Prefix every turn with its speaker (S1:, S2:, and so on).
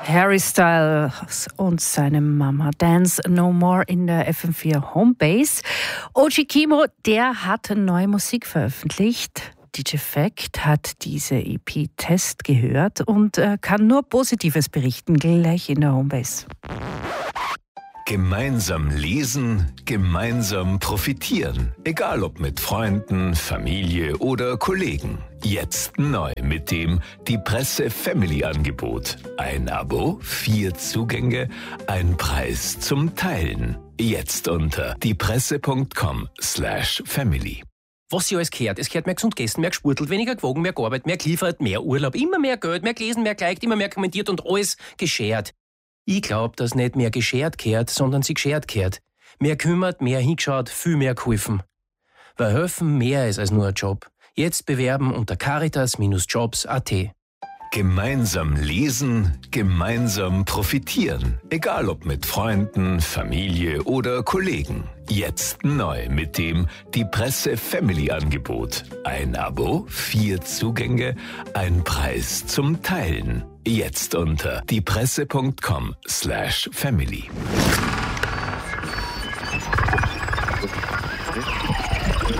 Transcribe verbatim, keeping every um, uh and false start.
S1: Harry Styles und seine Mama Dance No More in der F M vier Homebase. O G Kimo, der hat neue Musik veröffentlicht. D J Fact hat diese E P Test gehört und äh, kann nur Positives berichten, gleich in der Homebase.
S2: Gemeinsam lesen, gemeinsam profitieren. Egal ob mit Freunden, Familie oder Kollegen. Jetzt neu mit dem Die Presse Family Angebot. Ein Abo, vier Zugänge, ein Preis zum Teilen. Jetzt unter diepresse.com slash family.
S3: Was sie alles gehört. Es gehört mehr gesund gegessen, mehr gesportelt, weniger gewogen, mehr gearbeitet, mehr geliefert, mehr Urlaub, immer mehr Geld, mehr gelesen, mehr geliked, immer mehr kommentiert und alles geschert. Ich glaub, dass nicht mehr geschert gehört, sondern sie geschert gehört. Mehr kümmert, mehr hingeschaut, viel mehr geholfen. Weil helfen mehr ist als nur ein Job. Jetzt bewerben unter caritas Jobs punkt a t.
S2: Gemeinsam lesen, gemeinsam profitieren. Egal ob mit Freunden, Familie oder Kollegen. Jetzt neu mit dem Die Presse Family Angebot. Ein Abo, vier Zugänge, ein Preis zum Teilen. Jetzt unter diepresse.com slash family.